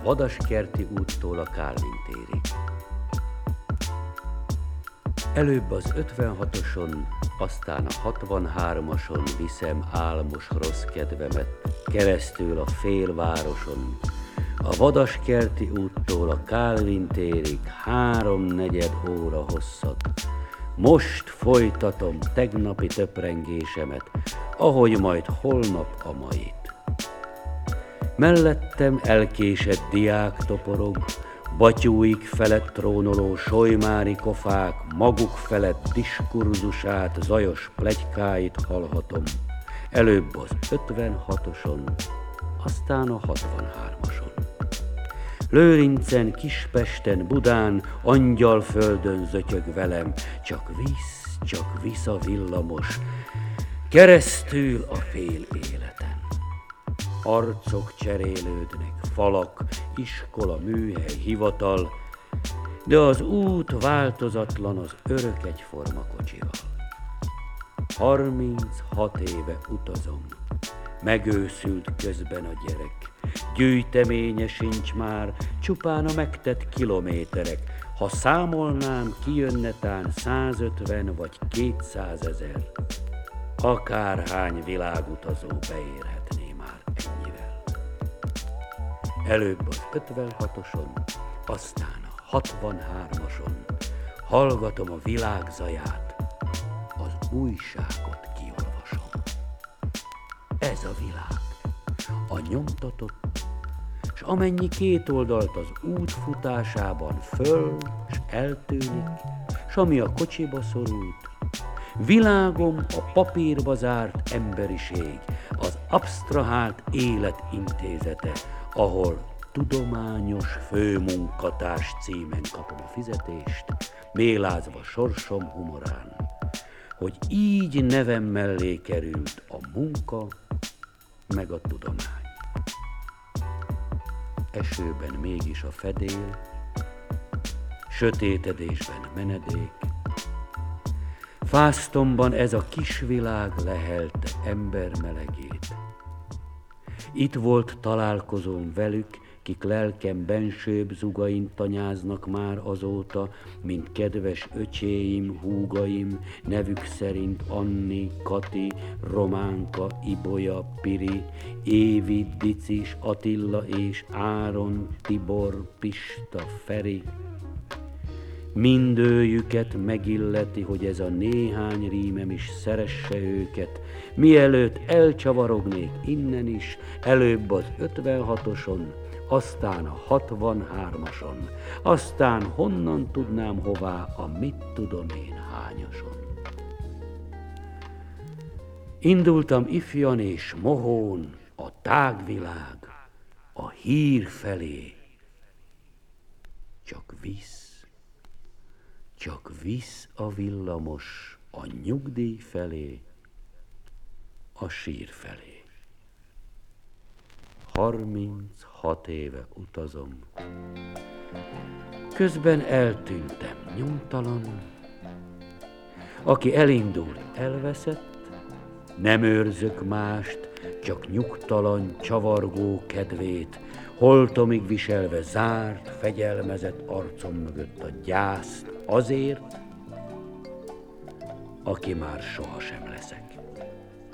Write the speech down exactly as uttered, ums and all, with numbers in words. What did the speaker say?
Vadaskerti úttól a Kálvin térig. Előbb az ötvenhatoson, aztán a hatvanhármason viszem álmos rossz kedvemet, keresztül a félvároson, a Vadaskerti úttól a Kálvin térig háromnegyed óra hosszat. Most folytatom tegnapi töprengésemet, ahogy majd holnap a mait. Mellettem elkésett diák toporog, batyúik felett trónoló solymári kofák, maguk felett diskurzusát, zajos pletykáit hallhatom. Előbb az ötvenhatoson, aztán a hatvanhármason. Lőrincen, Kispesten, Budán, Angyalföldön zötyög velem, csak visz, csak visz a villamos, keresztül a fél életen. Arcok cserélődnek, falak, iskola, műhely, hivatal, de az út változatlan az örök egyforma kocsival. Harminchat éve utazom, megőszült közben a gyerek, gyűjteménye sincs már, csupán a megtett kilométerek. Ha számolnám, kijönne tán százötven vagy kétszázezer, akárhány világutazó beérhetné már ennyivel. Előbb az ötvenhatoson, aztán a hatvanhármason hallgatom a világ zaját, az újságot kiolvasom. Ez a világ, a nyomtatott, s amennyi két oldalt az út futásában föl, s eltűnik, s ami a kocsiba szorult, világom a papírba zárt emberiség, az absztrahált élet intézete, ahol tudományos főmunkatárs címen kapom a fizetést, mélázva sorsom humorán, hogy így nevem mellé került a munka meg a tudomány. Esőben mégis a fedél, sötétedésben menedék, fáztomban ez a kis világ lehelte ember melegét. Itt volt találkozóm velük, kik lelkem bensőbb zugain tanyáznak már azóta, mint kedves öcséim, húgaim, nevük szerint Anni, Kati, Románka, Ibolya, Piri, Évi, Dicis, Attila és Áron, Tibor, Pista, Feri. Mindőjüket megilleti, hogy ez a néhány rímem is szeresse őket, mielőtt elcsavarognék innen is, előbb az ötvenhatoson, aztán a hatvanhármason, aztán honnan tudnám hová a mit tudom én hányason. Indultam ifjan és mohón a tágvilág, a hír felé, csak visz, csak visz a villamos a nyugdíj felé, a sír felé. Harminchat éve utazom, közben eltűntem nyomtalan, aki elindult, elveszett, nem őrzök mást, csak nyugtalan, csavargó kedvét, holtomig viselve zárt, fegyelmezett arcom mögött a gyászt azért, aki már sohasem